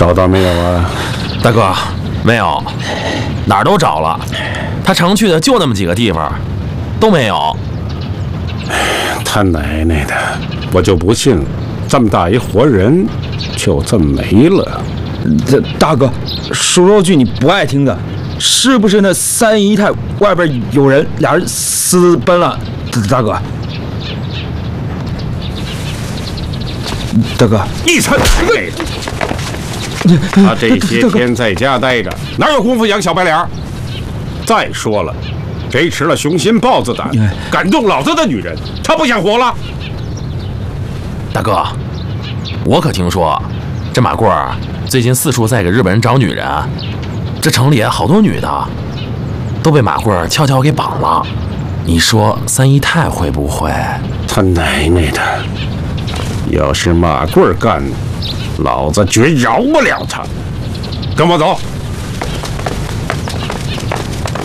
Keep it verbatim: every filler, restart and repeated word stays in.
找到没有啊？ 大哥，没有，哪儿都找了，他常去的就那么几个地方，都没有。 他奶奶的，我就不信这么大一活人就这么没了。 这大哥，说说句你不爱听的，是不是那三姨太外边有人，俩人私奔了？大哥，大哥， 你才对！他这些天在家待着，哪有功夫养小白脸？再说了，谁吃了雄心豹子胆，敢动老子的女人，他不想活了？ 大哥，我可听说这马贵儿最近四处在给日本人找女人，这城里好多女的都被马贵儿悄悄给绑了。你说三姨太会不会？ 他奶奶的！要是马贵儿干的，老子绝饶不了他。跟我走。